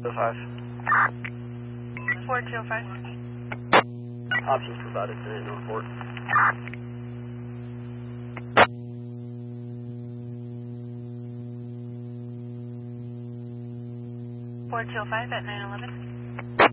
5. 4205. Options provided today, no report. 4205 at 911.